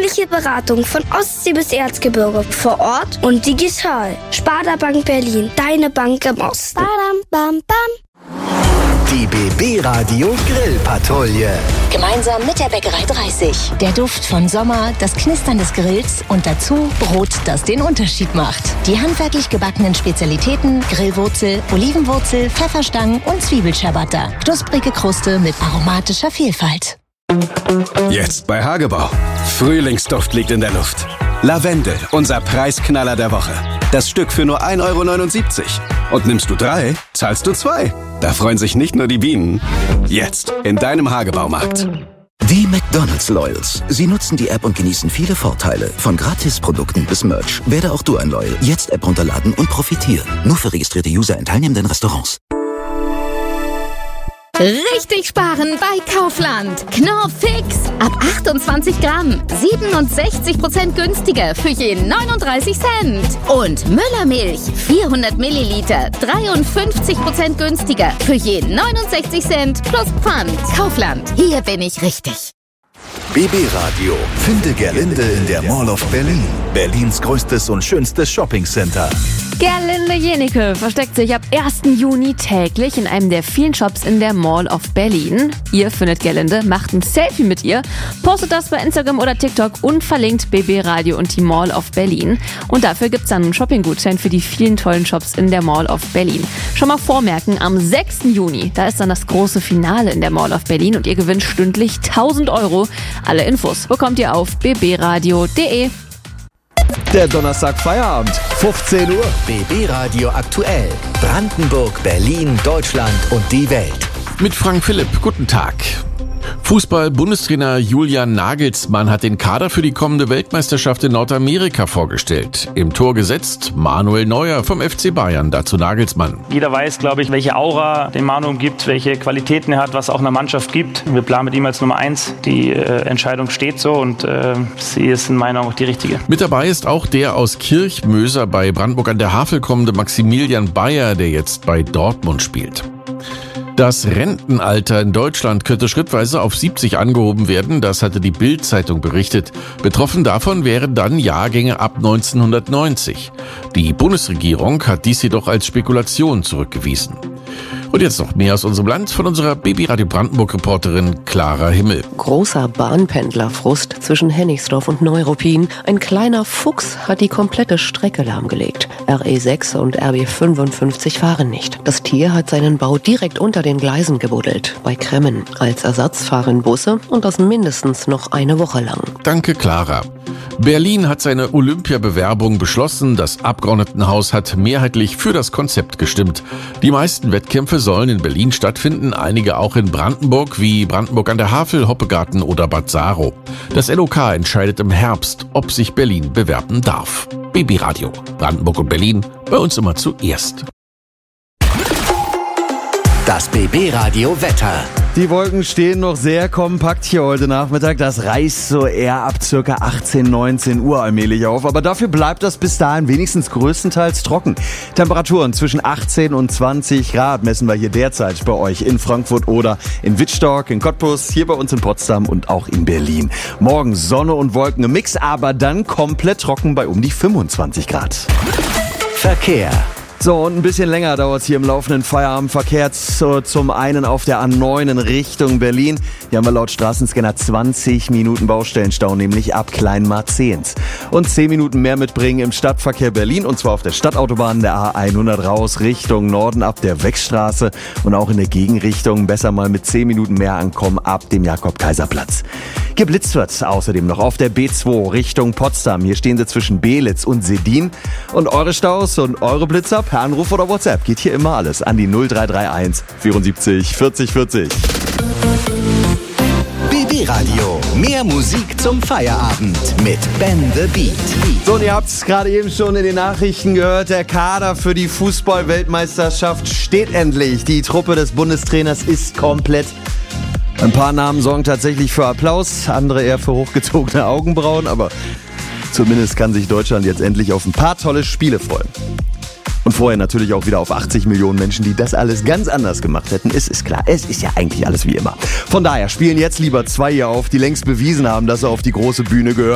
persönliche Beratung von Ostsee bis Erzgebirge, vor Ort und digital. Sparda Bank Berlin, deine Bank im Osten. Badam, bam, bam. Die BB Radio Grillpatrouille. Gemeinsam mit der Bäckerei 30. Der Duft von Sommer, das Knistern des Grills und dazu Brot, das den Unterschied macht. Die handwerklich gebackenen Spezialitäten, Grillwurzel, Olivenwurzel, Pfefferstangen und Zwiebelciabatta. Knusprige Kruste mit aromatischer Vielfalt. Jetzt bei Hagebau. Frühlingsduft liegt in der Luft. Lavendel, unser Preisknaller der Woche. Das Stück für nur 1,79 €. Und nimmst du 3, zahlst du 2. Da freuen sich nicht nur die Bienen. Jetzt in deinem Hagebaumarkt. Die McDonald's Loyals. Sie nutzen die App und genießen viele Vorteile. Von Gratisprodukten bis Merch. Werde auch du ein Loyal. Jetzt App runterladen und profitieren. Nur für registrierte User in teilnehmenden Restaurants. Richtig sparen bei Kaufland. Knorr Fix. Ab 28 Gramm. 67% günstiger für je 39 Cent. Und Müllermilch. 400 Milliliter. 53% günstiger für je 69 Cent plus Pfand. Kaufland. Hier bin ich richtig. BB Radio. Finde Gerlinde in der Mall of Berlin. Berlins größtes und schönstes Shoppingcenter. Gerlinde Jenike versteckt sich ab 1. Juni täglich in einem der vielen Shops in der Mall of Berlin. Ihr findet Gerlinde, macht ein Selfie mit ihr, postet das bei Instagram oder TikTok und verlinkt BB Radio und die Mall of Berlin. Und dafür gibt's dann einen Shopping-Gutschein für die vielen tollen Shops in der Mall of Berlin. Schon mal vormerken, am 6. Juni, da ist dann das große Finale in der Mall of Berlin und ihr gewinnt stündlich 1.000 €. Alle Infos bekommt ihr auf bbradio.de. Der Donnerstag Feierabend, 15 Uhr. BB Radio aktuell. Brandenburg, Berlin, Deutschland und die Welt. Mit Frank Philipp, guten Tag. Fußball-Bundestrainer Julian Nagelsmann hat den Kader für die kommende Weltmeisterschaft in Nordamerika vorgestellt. Im Tor gesetzt Manuel Neuer vom FC Bayern, dazu Nagelsmann. Jeder weiß, glaube ich, welche Aura den Manu gibt, welche Qualitäten er hat, was auch eine Mannschaft gibt. Wir planen mit ihm als Nummer 1. Die Entscheidung steht so und sie ist in meiner Meinung auch die richtige. Mit dabei ist auch der aus Kirchmöser bei Brandenburg an der Havel kommende Maximilian Bayer, der jetzt bei Dortmund spielt. Das Rentenalter in Deutschland könnte schrittweise auf 70 angehoben werden, das hatte die Bild-Zeitung berichtet. Betroffen davon wären dann Jahrgänge ab 1990. Die Bundesregierung hat dies jedoch als Spekulation zurückgewiesen. Und jetzt noch mehr aus unserem Land von unserer BB Radio Brandenburg-Reporterin Clara Himmel. Großer Bahnpendlerfrust zwischen Hennigsdorf und Neuruppin. Ein kleiner Fuchs hat die komplette Strecke lahmgelegt. RE6 und RB 55 fahren nicht. Das Tier hat seinen Bau direkt unter den Gleisen gebuddelt. Bei Kremmen. Als Ersatz fahren Busse und das mindestens noch eine Woche lang. Danke, Clara. Berlin hat seine Olympiabewerbung beschlossen. Das Abgeordnetenhaus hat mehrheitlich für das Konzept gestimmt. Die meisten Wettkämpfe sollen in Berlin stattfinden, einige auch in Brandenburg, wie Brandenburg an der Havel, Hoppegarten oder Bad Saro. Das LOK entscheidet im Herbst, ob sich Berlin bewerben darf. BB Radio, Brandenburg und Berlin, bei uns immer zuerst. Das BB Radio Wetter. Die Wolken stehen noch sehr kompakt hier heute Nachmittag. Das reißt so eher ab circa 18, 19 Uhr allmählich auf. Aber dafür bleibt das bis dahin wenigstens größtenteils trocken. Temperaturen zwischen 18 und 20 Grad messen wir hier derzeit bei euch in Frankfurt oder in Wittstock, in Cottbus, hier bei uns in Potsdam und auch in Berlin. Morgen Sonne und Wolken im Mix, aber dann komplett trocken bei um die 25 Grad. Verkehr. So, und ein bisschen länger dauert es hier im laufenden Feierabendverkehr. Zum einen auf der A9 in Richtung Berlin. Hier haben wir laut Straßenscanner 20 Minuten Baustellenstau, nämlich ab Kleinmarzehns. Und 10 Minuten mehr mitbringen im Stadtverkehr Berlin, und zwar auf der Stadtautobahn der A100 raus Richtung Norden ab der Wechstraße und auch in der Gegenrichtung besser mal mit 10 Minuten mehr ankommen ab dem Jakob-Kaiser-Platz. Geblitzt wird außerdem noch auf der B2 Richtung Potsdam. Hier stehen sie zwischen Belitz und Sedin. Und eure Staus und eure Blitzer per Anruf oder WhatsApp geht hier immer alles an die 0331 74 40 40. BB Radio. Mehr Musik zum Feierabend mit Ben the Beat. So, und ihr habt es gerade eben schon in den Nachrichten gehört. Der Kader für die Fußball-Weltmeisterschaft steht endlich. Die Truppe des Bundestrainers ist komplett. Ein paar Namen sorgen tatsächlich für Applaus, andere eher für hochgezogene Augenbrauen, aber zumindest kann sich Deutschland jetzt endlich auf ein paar tolle Spiele freuen. Und vorher natürlich auch wieder auf 80 Millionen Menschen, die das alles ganz anders gemacht hätten. Es ist klar, es ist ja eigentlich alles wie immer. Von daher spielen jetzt lieber zwei hier auf, die längst bewiesen haben, dass sie auf die große Bühne gehören.